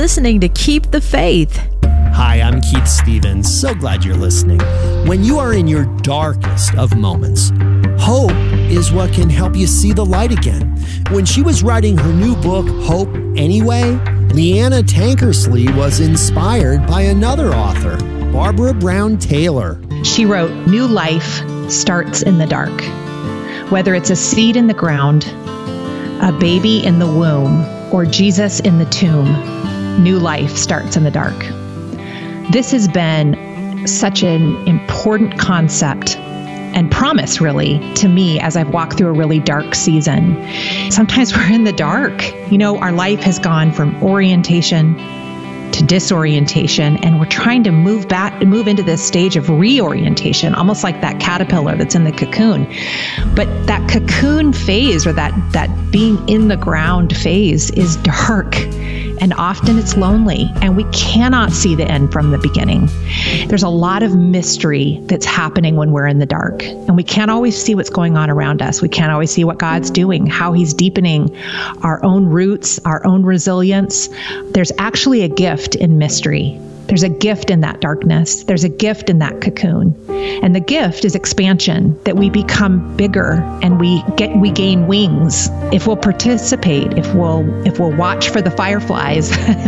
listening to Keep the Faith. Hi, I'm Keith Stevens. So glad you're listening. When you are in your darkest of moments, hope is what can help you see the light again. When she was writing her new book, Hope Anyway, Leanna Tankersley was inspired by another author, Barbara Brown Taylor. She wrote, "New life starts in the dark. Whether it's a seed in the ground, a baby in the womb, or Jesus in the tomb, new life starts in the dark." This has been such an important concept and promise, really, to me as I've walked through a really dark season. Sometimes we're in the dark. You know, our life has gone from orientation to disorientation, and we're trying to move into this stage of reorientation, almost like that caterpillar that's in the cocoon. But that cocoon phase, or that being in the ground phase, is dark. And often it's lonely, and we cannot see the end from the beginning. There's a lot of mystery that's happening when we're in the dark, and we can't always see what's going on around us. We can't always see what God's doing, how He's deepening our own roots, our own resilience. There's actually a gift in mystery. There's a gift in that darkness. There's a gift in that cocoon. And the gift is expansion, that we become bigger and we gain wings if we'll participate, if we'll watch for the fireflies